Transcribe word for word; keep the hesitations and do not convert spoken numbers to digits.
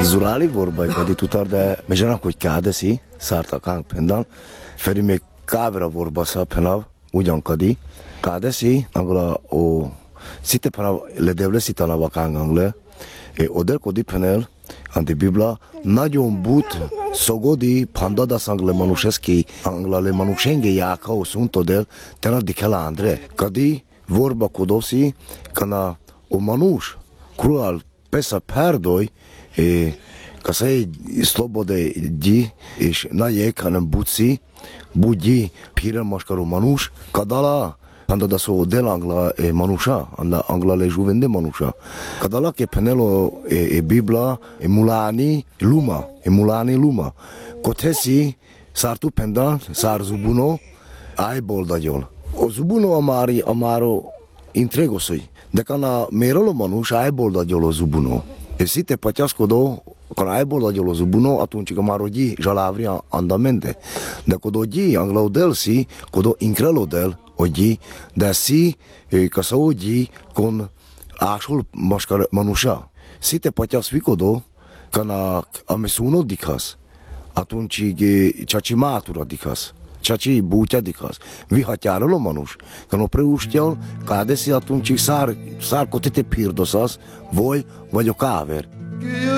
Zurali vorba kadi tutar de mejana hogy kádeszi, szárta kánk pendal, feri még kávra vorba sa penav, ugyan kadi, kádeszi, angla o szite penav ledevle szitana kángangle, e odel kodi penel, anti Bibla, nagyon but szogodi pandada sangle manuseski, angla le manusenge jáka o suntodel, tena dikela andre, kadi vorba kodosi, kana o manus, krual pesa perdoj, e ca să iei slobode di, és najek, hanem buci, budi, piren mașcaru manuș, cadala, anda da so del angla e manușa, anda angla le juvende manușa. Cadala che penelo e, e Bibla, e mulani luma, e mulani luma. Cotesi, sartu pendan, sar zubuno, ai boldagiol. O zubuno amari, amaro, intregosui. De cana merolo manuș, ai boldagiol o zubuno. E si te paceascodo, când ai boldagiolo zubuno, atunci că marodi jalavria andamente. De codo gi anglaudel si, codo increlodel ogi, de si ca să ogi con așul mașcar manușa. Si te paceascodo, când amesuno dicas, atunci ceea ce matura dicas. Ceea ce bucea dicas. Vihateară lo manuș. Când o preușteau, cade si atunci sar, sar cotete pirdosas, voi, voi o caver.